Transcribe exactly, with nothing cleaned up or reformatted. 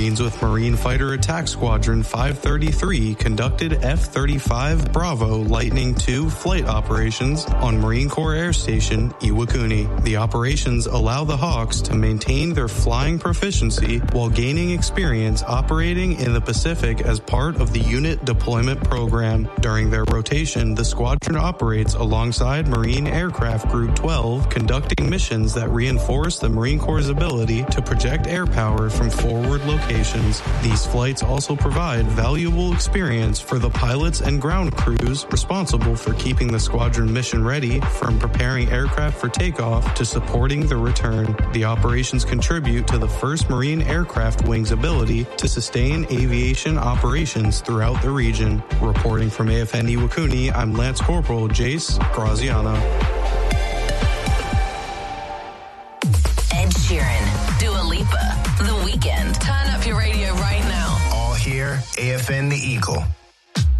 Marines with Marine Fighter Attack Squadron five thirty-three conducted F thirty-five Bravo Lightning two flight operations on Marine Corps Air Station Iwakuni. The operations allow the Hawks to maintain their flying proficiency while gaining experience operating in the Pacific as part of the unit deployment program. During their rotation, the squadron operates alongside Marine Aircraft Group twelve, conducting missions that reinforce the Marine Corps' ability to project air power from forward locations. These flights also provide valuable experience for the pilots and ground crews responsible for keeping the squadron mission ready, from preparing aircraft for takeoff to supporting the return. The operations contribute to the first Marine Aircraft Wing's ability to sustain aviation operations throughout the region. Reporting from A F N Iwakuni, I'm Lance Corporal Jace Graziano. Ed Sheeran, Dua Lipa, The Weeknd. Turn up your radio right now. All here, A F N The Eagle.